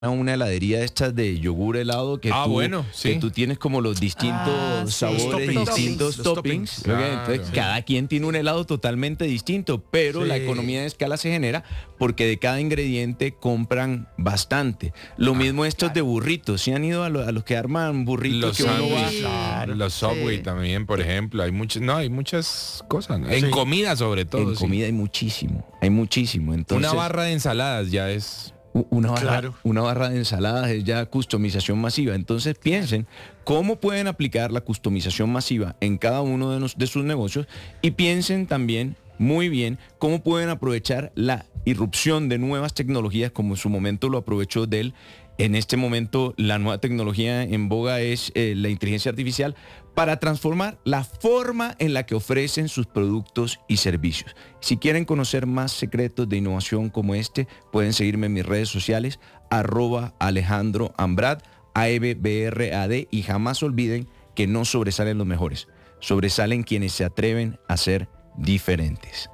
una heladería de estas de yogur helado que bueno, sí. que tú tienes como los distintos sabores, distintos toppings. ¿Ok? Claro. Entonces, cada quien tiene un helado totalmente distinto, pero la economía de escala se genera porque de cada ingrediente compran bastante. Lo mismo estos de burritos. ¿Sí han ido a los que arman burritos? Los Que uno va- sándwiches, los Subway también, por ejemplo. Hay muchas cosas, ¿no? En comida sobre todo. En comida hay muchísimo. Entonces, Una barra de ensaladas ya es... Una barra de ensaladas es ya customización masiva. Entonces piensen cómo pueden aplicar la customización masiva en cada uno de sus negocios y piensen también muy bien cómo pueden aprovechar la irrupción de nuevas tecnologías como en su momento lo aprovechó Dell. En este momento la nueva tecnología en boga es la inteligencia artificial para transformar la forma en la que ofrecen sus productos y servicios. Si quieren conocer más secretos de innovación como este, pueden seguirme en mis redes sociales, @Alejandro Ambrad, AEBBRAD, y jamás olviden que no sobresalen los mejores, sobresalen quienes se atreven a ser diferentes.